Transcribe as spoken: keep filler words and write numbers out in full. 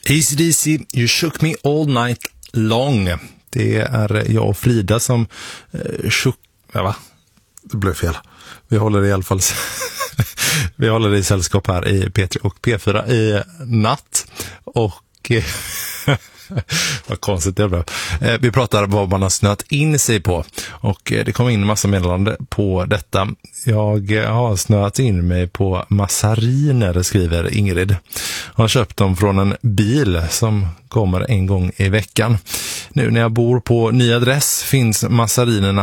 A C D C, You Shook Me All Night Long. Det är jag och Frida som eh, shook... Ja, va? Det blev fel. Vi håller i alla fall vi håller i sällskap här i P tre och P fyra i natt. Och vad konstigt det blev. Vi pratar vad man har snöat in sig på. Och det kom in en massa meddelande på detta. Jag har snöat in mig på massariner, skriver Ingrid. Jag har köpt dem från en bil som kommer en gång i veckan. Nu när jag bor på ny adress finns massarinerna